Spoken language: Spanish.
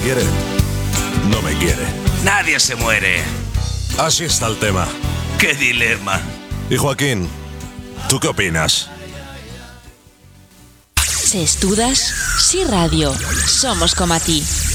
quiere, no me quiere. Nadie se muere. Así está el tema. ¡Qué dilema! Y Joaquín, ¿tú qué opinas? Si estudas, si radio. Somos como a ti.